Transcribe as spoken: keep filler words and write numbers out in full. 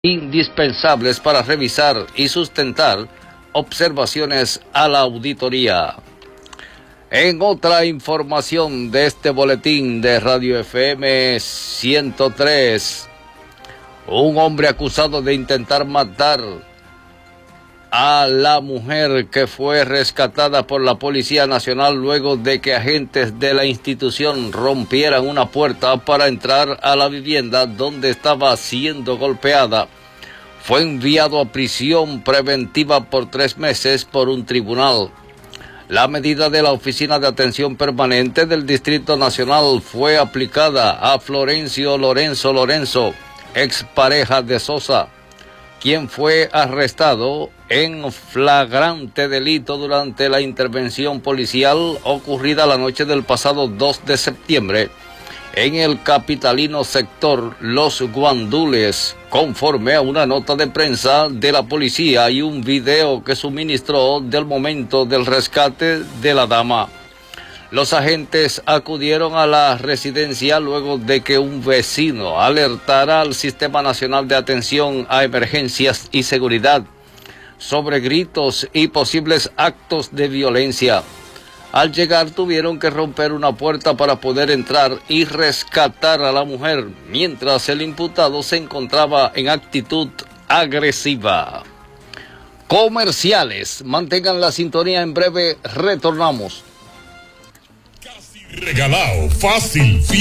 indispensables para revisar y sustentar observaciones a la auditoría. En otra información de este boletín de Radio F M ciento tres, un hombre acusado de intentar matar a la mujer que fue rescatada por la Policía Nacional luego de que agentes de la institución rompieran una puerta para entrar a la vivienda donde estaba siendo golpeada, fue enviado a prisión preventiva por tres meses por un tribunal. La medida de la Oficina de Atención Permanente del Distrito Nacional fue aplicada a Florencio Lorenzo Lorenzo, expareja de Sosa, quien fue arrestado en flagrante delito durante la intervención policial ocurrida la noche del pasado dos de septiembre en el capitalino sector Los Guandules, conforme a una nota de prensa de la policía y un video que suministró del momento del rescate de la dama. Los agentes acudieron a la residencia luego de que un vecino alertara al Sistema Nacional de Atención a Emergencias y Seguridad sobre gritos y posibles actos de violencia. Al llegar tuvieron que romper una puerta para poder entrar y rescatar a la mujer, mientras el imputado se encontraba en actitud agresiva. Comerciales, mantengan la sintonía, en breve retornamos. Regalado, fácil,